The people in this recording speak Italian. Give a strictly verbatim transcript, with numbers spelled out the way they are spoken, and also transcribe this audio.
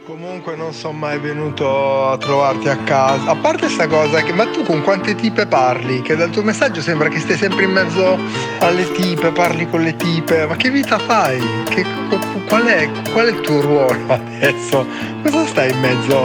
Comunque non sono mai venuto a trovarti a casa. A parte sta cosa, che, ma tu con quante tipe parli? Che dal tuo messaggio sembra che stai sempre in mezzo alle tipe, parli con le tipe. Ma che vita fai? Che, qual, è, qual è il tuo ruolo adesso? Cosa stai in mezzo